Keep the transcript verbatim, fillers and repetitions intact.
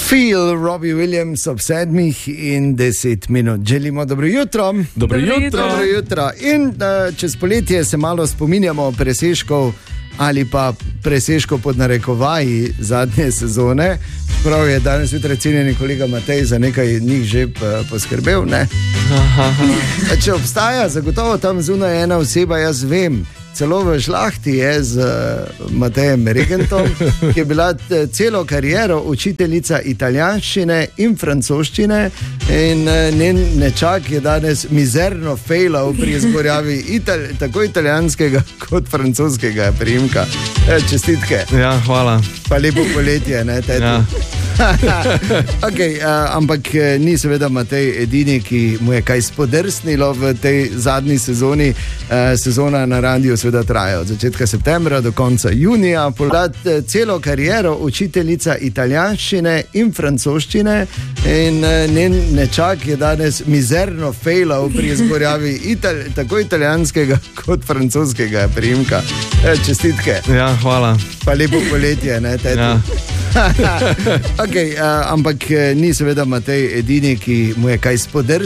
Phil, Robbie Williams ob sedmih in deset minut. Želimo dobro jutro. Dobro jutro. Dobro jutro. In uh, čez poletje se malo spominjamo presežkov ali pa presežkov pod narekovaji zadnje sezone. Prav je danes jutraj cenjeni kolega Matej za nekaj njih že poskrbel, ne? Če obstaja zagotovo tam zunaj ena oseba, jaz vem, celo v žlahti je z uh, Matejem Regentom, ki je bila t- celo kariero učiteljica italijanščine in francoščine in uh, njen nečak je danes mizerno fejlal pri izgovorjavi ital- tako italijanskega kot francoskega priimka. E, čestitke. Ja, hvala. Pa lepo poletje, ne, teti. Ja. Okay, uh, ampak ni seveda Matej edini, ki mu je kaj spodrsnilo v tej zadnji sezoni. Uh, sezona na radiju seveda traja od začetka septembra do konca junija. Podat celo kariero učiteljica italijanščine in francoščine in uh, njen nečak je danes mizerno fejlal pri izgovorjavi ital- tako italijanskega kot francoskega priimka. E, čestitke. Ja, hvala. Pa lepo poletje, ne, teti. Ja. Okay, uh, ampak ni seveda Matej edini, ki mu je kaj spodrsnilo.